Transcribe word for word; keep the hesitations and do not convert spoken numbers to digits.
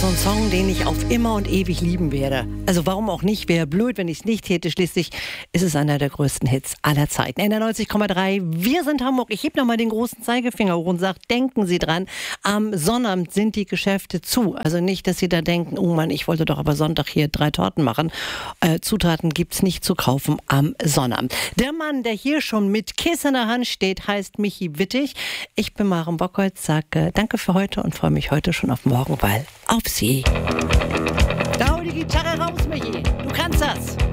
so ein Song, den ich auf immer und ewig lieben werde. Also warum auch nicht? Wäre blöd, wenn ich es nicht täte. Schließlich ist es einer der größten Hits aller Zeiten. N R neunzig Komma drei, wir sind Hamburg. Ich heb nochmal den großen Zeigefinger hoch und sage, denken Sie dran, am Sonnabend sind die Geschäfte zu. Also nicht, dass Sie da denken, oh Mann, ich wollte doch aber Sonntag hier drei Torten machen. Äh, Zutaten gibt's nicht zu kaufen am Sonnabend. Der Mann, der hier schon mit Kiss in der Hand steht, heißt Michi Wittig. Ich bin Maren Bockholz, sage danke für heute und freue mich heute schon auf morgen, weil auf Sie. Da hol die Gitarre raus, Michi. Du kannst das.